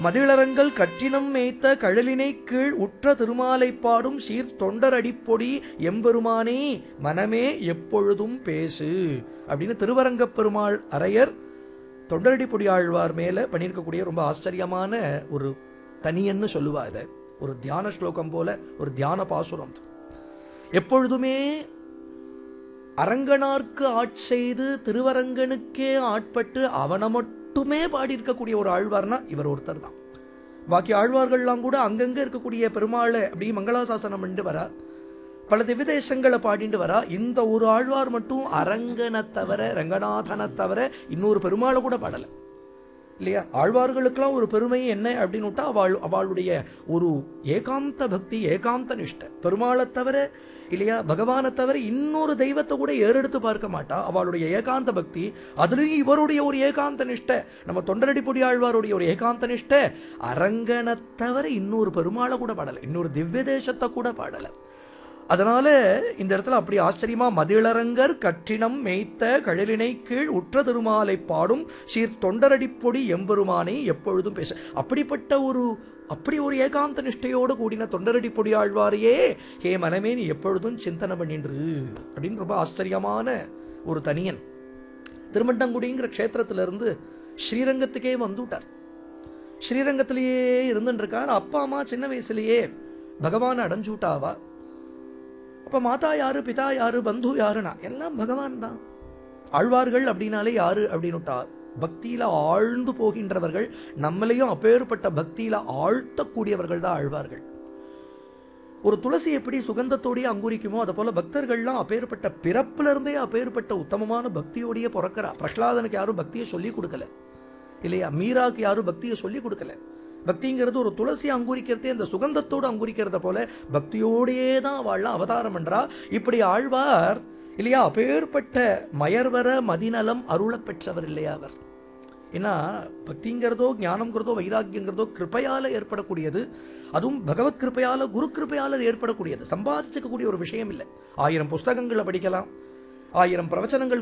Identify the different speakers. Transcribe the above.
Speaker 1: மதிளரங்கள் கற்றினம் மேய்த்த கழலினை கீழ் உற்ற திருமாலை பாடும் சீர் தொண்டர் அடிப்பொடி எம்பெருமானே மனமே எப்பொழுதும் பேசு அப்படின்னு திருவரங்கப் பெருமாள் அரையர் தொண்டரடிப்பொடி ஆழ்வார் மேல பண்ணியிருக்கக்கூடிய ரொம்ப ஆச்சரியமான ஒரு தனியன்னு சொல்லுவா. இதை ஒரு தியான ஸ்லோகம் போல ஒரு தியான பாசுரம். எப்பொழுதுமே அரங்கனார்க்கு ஆட்செய்து திருவரங்கனுக்கே ஆட்பட்டு அவனை மட்டுமே பாடியிருக்கக்கூடிய ஒரு ஆழ்வார்னா இவர் ஒருத்தர் தான். பாக்கி ஆழ்வார்கள்லாம் கூட அங்கங்க இருக்கக்கூடிய பெருமாளை அப்படி மங்களாசாசனம் பண்ணிட்டு வரா, பல திவ்யதேசங்களை பாடிட்டு வரா. இந்த ஒரு ஆழ்வார் மட்டும் அரங்கனை தவிர ரங்கநாதனை தவிர இன்னொரு பெருமாளை கூட பாடலை இல்லையா. ஆழ்வார்களுக்கெல்லாம் ஒரு பெருமை என்ன அப்படின்னு விட்டா அவளுடைய ஒரு ஏகாந்த பக்தி, ஏகாந்த நிஷ்டை. பெருமாளை தவிர இல்லையா, பகவானை தவிர இன்னொரு தெய்வத்தை கூட ஏறெடுத்து பார்க்க மாட்டா. அவளுடைய ஏகாந்த பக்தி, அதுலயும் இவருடைய ஒரு ஏகாந்த நிஷ்டை, நம்ம தொண்டரடிப்பொடி ஆழ்வாருடைய ஒரு ஏகாந்த நிஷ்டை. அரங்கனை தவிர இன்னொரு பெருமாளை கூட பாடலை, இன்னொரு திவ்ய தேசத்தை கூட பாடலை. அதனால இந்த இடத்துல அப்படி ஆச்சரியமா மதிளரங்கர் கற்றினம் மேய்த்த கழலினை கீழ் உற்ற திருமாலை பாடும் சீர் தொண்டரடிப்பொடி எம்பெருமானை எப்பொழுதும் பேச. அப்படி ஒரு ஏகாந்த நிஷ்டையோடு கூடின தொண்டரடிப்பொடி ஆழ்வாரையே ஹே மனமே நீ எப்பொழுதும் சிந்தனை பண்ணின்று அப்படின்னு ரொம்ப ஆச்சரியமான ஒரு தனியன். திருமண்டங்குடிங்கிற க்ஷேத்திரத்திலிருந்து ஸ்ரீரங்கத்துக்கே வந்துட்டார். ஸ்ரீரங்கத்திலேயே இருந்துட்டு இருக்கார். அப்பா அம்மா சின்ன வயசுலயே பகவான் அடைஞ்சுட்டாவா. அப்ப மாதா யாரு, பிதா யாரு, பந்து யாருன்னா எல்லாம் பகவான் தான். ஆழ்வார்கள் அப்படின்னாலே யாரு அப்படின்னுட்டா பக்தியில ஆழ்ந்து போகின்றவர்கள், நம்மளையும் அப்பேற்பட்ட பக்தியில ஆழ்த்தக்கூடியவர்கள் தான் ஆழ்வார்கள். ஒரு துளசி எப்படி சுகந்தத்தோடய அங்குரிக்குமோ அதை போல பக்தர்கள்லாம் அப்பேற்பட்ட பிறப்புல இருந்தே அப்பேற்பட்ட உத்தமமான பக்தியோடய பிறக்கிறா. பிரஹ்லாதனுக்கு யாரும் பக்தியை சொல்லி கொடுக்கல இல்லையா, மீராக்கு யாரும் பக்தியை சொல்லி கொடுக்கல. பக்திங்கிறது ஒரு துளசி அங்குரிக்கிறதே அந்த சுகந்தத்தோடு அங்குரிக்கிறத போல பக்தியோடையே தான் அவள்லாம் அவதாரம் பண்றா. இப்படி ஆழ்வார் இல்லையா அப்பேற்பட்ட மயர்வர மதிநலம் அருள பெற்றவர் இல்லையா அவர். ஏன்னா பக்திங்கிறதோ ஞானம்ங்கிறதோ வைராக்கியங்கிறதோ கிருப்பையால ஏற்படக்கூடியது, அதுவும் பகவத் கிருப்பையால குரு கிருப்பையால ஏற்படக்கூடியது, சம்பாதிச்சுக்கக்கூடிய ஒரு விஷயம் இல்லை. 1000 புஸ்தகங்களை படிக்கலாம், 1000 பிரவச்சனங்கள்